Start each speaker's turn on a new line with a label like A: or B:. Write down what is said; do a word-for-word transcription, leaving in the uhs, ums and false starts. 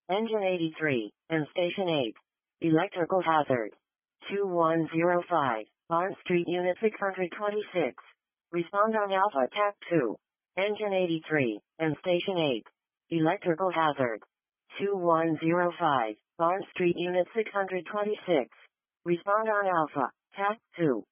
A: Engine eighty-three, and Station eight. Electrical hazard. two one zero five, Barnes Street, Unit six hundred twenty-six. Respond on Alpha T A C two. Engine eighty-three, and Station eight. Electrical hazard. two one zero five, Barnes Street, Unit six hundred twenty-six. Respond on Alpha T A C two.